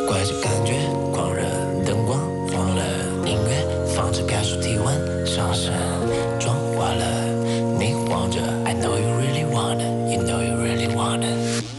怪这感觉，狂热灯光晃了，音乐放着感受体温上升，妆化了，你晃着 I know you really wanna, you know you really wanna。